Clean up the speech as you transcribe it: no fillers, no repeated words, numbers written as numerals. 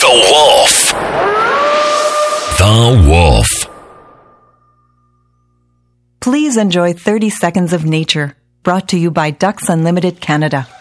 The Wolf. The Wolf. Please enjoy 30 Seconds of Nature, brought to you by Ducks Unlimited Canada.